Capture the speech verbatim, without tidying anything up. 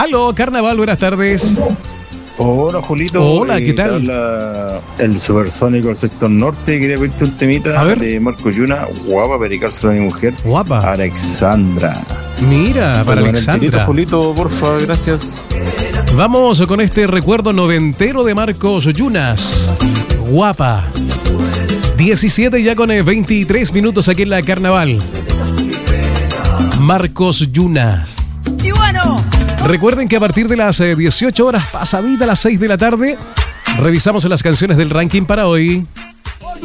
Aló, Carnaval, buenas tardes. Hola, Julito. Hola, ¿qué eh, tal? Habla el supersónico del sector norte. Quería pedirte un temita A ver. de Marco Yuna. Guapa, dedicárselo a mi mujer. Guapa. Alexandra. Mira, para Con el tirito, Alexandra. Julito, porfa, gracias. Vamos con este recuerdo noventero de Marcos Yunas. Guapa. diecisiete ya con eh, veintitrés minutos aquí en la Carnaval. Marcos Yunas. Y bueno, Recuerden que a partir de las eh, dieciocho horas, pasadita a las seis de la tarde, revisamos las canciones del ranking para hoy.